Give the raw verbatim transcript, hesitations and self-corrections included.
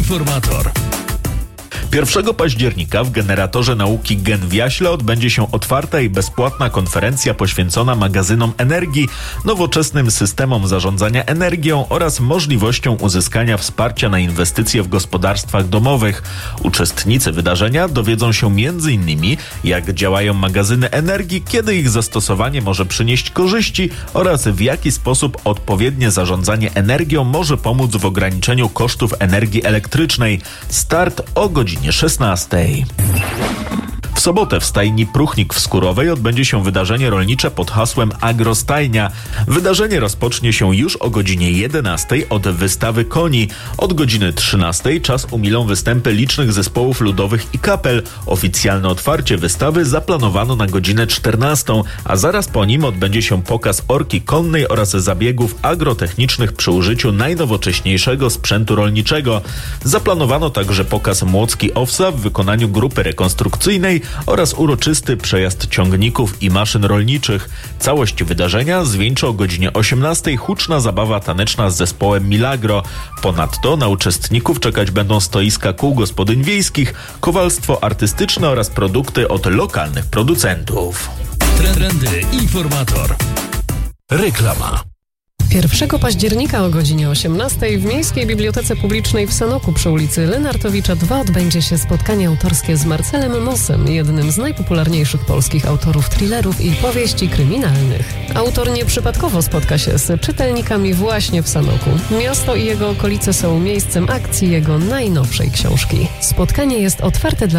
Informator. pierwszego października w Generatorze Nauki Gen w Jaśle odbędzie się otwarta i bezpłatna konferencja poświęcona magazynom energii, nowoczesnym systemom zarządzania energią oraz możliwościom uzyskania wsparcia na inwestycje w gospodarstwach domowych. Uczestnicy wydarzenia dowiedzą się między innymi, jak działają magazyny energii, kiedy ich zastosowanie może przynieść korzyści oraz w jaki sposób odpowiednie zarządzanie energią może pomóc w ograniczeniu kosztów energii elektrycznej. Start o godzinie szesnastej. W sobotę w stajni Pruchnik w Skurowej odbędzie się wydarzenie rolnicze pod hasłem Agrostajnia. Wydarzenie rozpocznie się już o godzinie jedenastej od wystawy koni. Od godziny trzynastej czas umilą występy licznych zespołów ludowych i kapel. Oficjalne otwarcie wystawy zaplanowano na godzinę czternastą, a zaraz po nim odbędzie się pokaz orki konnej oraz zabiegów agrotechnicznych przy użyciu najnowocześniejszego sprzętu rolniczego. Zaplanowano także pokaz Młocki Owsa w wykonaniu grupy rekonstrukcyjnej oraz uroczysty przejazd ciągników i maszyn rolniczych. Całość wydarzenia zwieńczy o godzinie osiemnastej huczna zabawa taneczna z zespołem Milagro. Ponadto na uczestników czekać będą stoiska kół gospodyń wiejskich, kowalstwo artystyczne oraz produkty od lokalnych producentów. Trendy Informator. Reklama. pierwszego października o godzinie osiemnastej w Miejskiej Bibliotece Publicznej w Sanoku przy ulicy Lenartowicza dwa odbędzie się spotkanie autorskie z Marcelem Mosem, jednym z najpopularniejszych polskich autorów thrillerów i powieści kryminalnych. Autor nieprzypadkowo spotka się z czytelnikami właśnie w Sanoku. Miasto i jego okolice są miejscem akcji jego najnowszej książki. Spotkanie jest otwarte dla